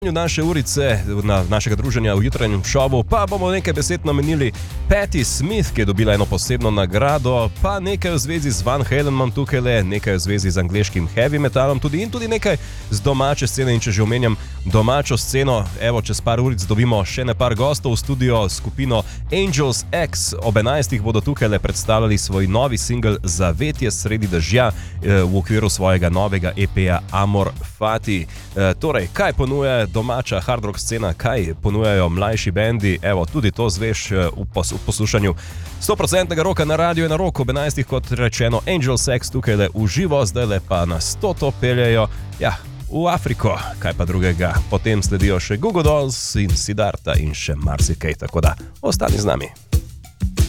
naše urice, našega druženja v jutranjem šovu, pa bomo nekaj besed namenili Patti Smith, ki je dobila eno posebno nagrado, pa nekaj v zvezi z Van Halenom tukaj, nekaj v zvezi z angleškim heavy metalom tudi in tudi nekaj z domače scene. In če že omenjam domačo sceno, evo, čez par uric dobimo še ne par gostov v studio, skupino Angels X. Ob 11. bodo tukaj predstavljali svoj novi singel Zavetje sredi dežja v okviru svojega novega EP-ja Amor Fati. Torej, kaj ponuja domača hard rock scena, kaj ponujajo mlajši bendi, evo, tudi to zveš v poslušanju 100% roka na radio in na roku. Ob 11. kot rečeno Angels X tukaj v živo, zdaj pa nas to peljejo, v Afriko, kaj pa drugega. Potem sledijo še Goo Goo Dolls in Siddharta in še marsikaj, tako da ostani z nami.